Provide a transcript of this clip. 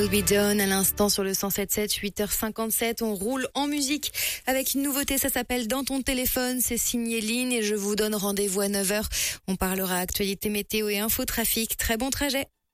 Will Be Done à l'instant sur le 107.7, 8h57. On roule en musique avec une nouveauté, ça s'appelle Dans ton téléphone. C'est signé Lynn et je vous donne rendez-vous à 9h. On parlera actualité météo et infotrafic. Très bon trajet.